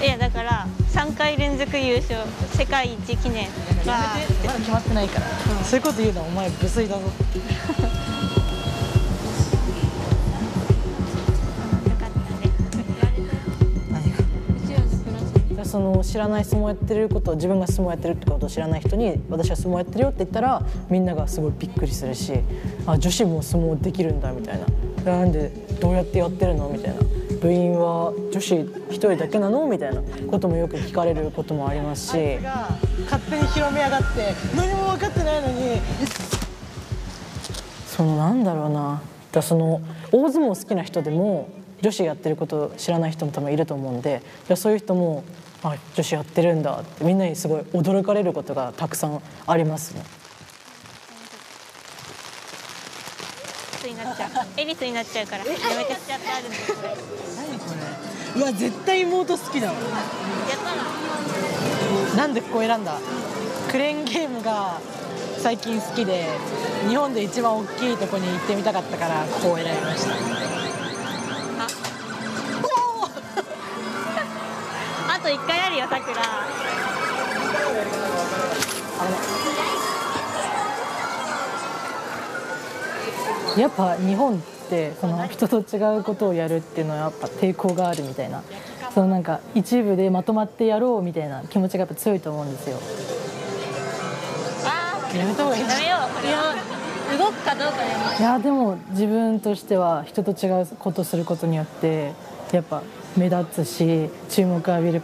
いやだから3回連続優勝世界一記念まだ決まってないから、そういうこと言うのはお前無粋だぞ。その知らない相撲やってることを自分が相撲やってるってことを知らない人に私は相撲やってるよって言ったらみんながすごいびっくりするし、あ女子も相撲できるんだみたいな、なんでどうやってやってるのみたいな、部員は女子一人だけなのみたいなこともよく聞かれることもありますし、勝手に広めやがって何も分かってないのに、そのなんだろうな、だその大相撲好きな人でも女子やってることを知らない人も多分いると思うんで、そういう人もあ女子やってるんだってみんなにすごい驚かれることがたくさんありますね。 エリスになっちゃうからやめてしちゃってあるんですこれ。 何これ。うわ絶対妹好きだわ。やったな。なんでここ選んだ？クレーンゲームが最近好きで日本で一番大きいとこに行ってみたかったからここを選びました。 あと1回あるよさくら。 やっぱ日本ってその人と違うことをやるっていうのはやっぱ抵抗があるみたいな、そのなんか一部でまとまってやろうみたいな気持ちがやっぱ強いと思うんですよ。やめた方がいい。 やめようこれは。動くかどうかやめ。 いやでも自分としては人と違うことすることによってやっぱ目立つし注目を浴びる